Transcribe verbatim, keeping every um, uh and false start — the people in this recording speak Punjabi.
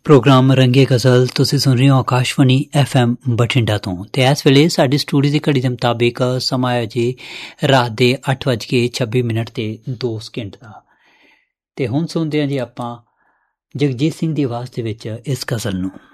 ਪ੍ਰੋਗਰਾਮ ਰੰਗੇ ਗਜ਼ਲ ਤੁਸੀਂ ਸੁਣ ਰਹੇ ਹੋ ਆਕਾਸ਼ਵਾਣੀ ਐਫ ਐਮ ਬਠਿੰਡਾ ਤੋਂ। ਅਤੇ ਇਸ ਵੇਲੇ ਸਾਡੀ ਸਟੂਡੀਓ ਦੀ ਘੜੀ ਦੇ ਮੁਤਾਬਿਕ ਸਮਾਂ ਹੈ ਜੀ ਰਾਤ ਦੇ ਅੱਠ ਵੱਜ ਕੇ ਛੱਬੀ ਮਿੰਟ ਅਤੇ ਦੋ ਸਕਿੰਟ ਦਾ। ਅਤੇ ਹੁਣ ਸੁਣਦੇ ਹਾਂ ਜੀ ਆਪਾਂ ਜਗਜੀਤ ਸਿੰਘ ਦੀ ਆਵਾਜ਼ ਦੇ ਵਿੱਚ ਇਸ ਗਜ਼ਲ ਨੂੰ।